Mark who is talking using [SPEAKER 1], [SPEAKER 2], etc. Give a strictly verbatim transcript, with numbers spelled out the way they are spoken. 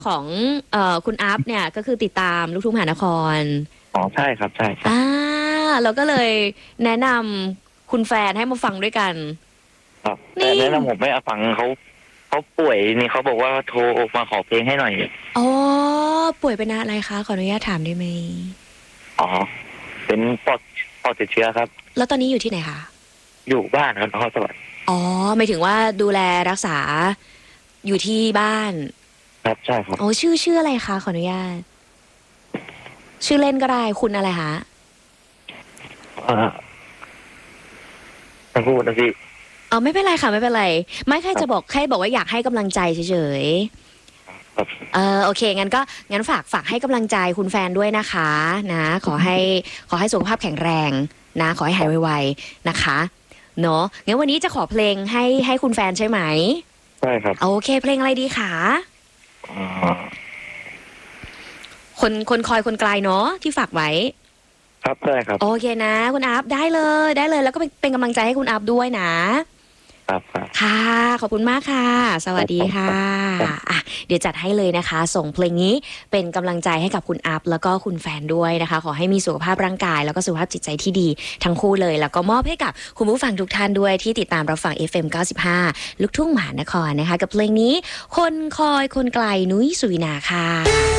[SPEAKER 1] ของเอ่อคุณอัพเนี่ยก็คือติดตามลูกทุ่งมหานคร
[SPEAKER 2] อ๋อใช่ครับใช่ครับ
[SPEAKER 1] อ่าเราก็เลยแนะนำคุณแฟนให้มาฟังด้วยกัน
[SPEAKER 2] ครับแต่
[SPEAKER 1] นี่
[SPEAKER 2] แนะนำผมไม่เอาฟังเขาเขาป่วยนี่เขาบอกว่าโทรมาขอเพลงให้หน่อย
[SPEAKER 1] อ๋อป่วยเป็นอะไรคะขออนุญาตถามได้ไหม
[SPEAKER 2] อ๋อเป็นปอดปอดติดเชื้อครับ
[SPEAKER 1] แล้วตอนนี้อยู่ที่ไหนคะ
[SPEAKER 2] อยู่บ้านครับนครสวรรค์
[SPEAKER 1] อ๋อหมายถึงว่าดูแลรักษาอยู่ที่บ้าน
[SPEAKER 2] ครับใช่ครับ
[SPEAKER 1] โอ้ชื่อชื่ออะไรคะขออนุญาตชื่อเล่นก็ได้คุณอะไรคะ
[SPEAKER 2] อ่าต้องพูดนะพี่
[SPEAKER 1] อ๋อไม่เป็นไรค่ะไม่เป็นไรไม่แค่จะบอกแค่บอกว่าอยากให้กำลังใจเฉยๆ
[SPEAKER 2] ครับ
[SPEAKER 1] เออโอเคงั้นก็งั้นฝากฝากให้กำลังใจคุณแฟนด้วยนะคะนะขอให้ขอให้สุขภาพแข็งแรงนะขอให้หายไวๆนะคะเนาะงั้นวันนี้จะขอเพลงให้ให้คุณแฟนใช่ไหม
[SPEAKER 2] ใช่ครับ
[SPEAKER 1] โอเคเพลงอะไรดีคะ
[SPEAKER 2] อ๋อ
[SPEAKER 1] คนคนคอยคนไกลเนาะที่ฝากไว้
[SPEAKER 2] ครับใช่ครับ
[SPEAKER 1] โอเคนะคุณอัพได้เลยได้เลยแล้วก็เป็นเป็นกำลังใจให้คุณอัพด้วยนะครับ
[SPEAKER 2] ครับ
[SPEAKER 1] ค่ะขอบคุณมากค่ะสวัสดีค่ะอ่ะเดี๋ยวจัดให้เลยนะคะส่งเพลงนี้เป็นกำลังใจให้กับคุณอัพแล้วก็คุณแฟนด้วยนะคะขอให้มีสุขภาพร่างกายแล้วก็สุขภาพจิตใจที่ดีทั้งคู่เลยแล้วก็มอบให้กับคุณผู้ฟังทุกท่านด้วยที่ติดตามรับฟัง เอฟ เอ็ม เก้าสิบห้า ลูกทุ่งมหานครนะคะกับเพลงนี้คนคอยคนไกลนุ้ยสุวินาค่ะ